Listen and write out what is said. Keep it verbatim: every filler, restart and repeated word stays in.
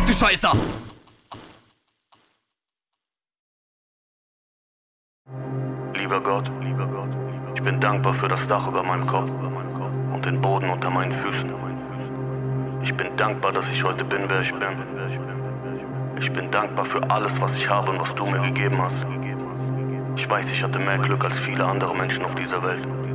du Scheißer! Lieber Gott, lieber Gott, ich bin dankbar für das Dach über meinem Kopf und den Boden unter meinen Füßen. Ich bin dankbar, dass ich heute bin, wer ich bin. Ich bin dankbar für alles, was ich habe und was du mir gegeben hast. Ich weiß, ich hatte mehr Glück als viele andere Menschen auf dieser Welt.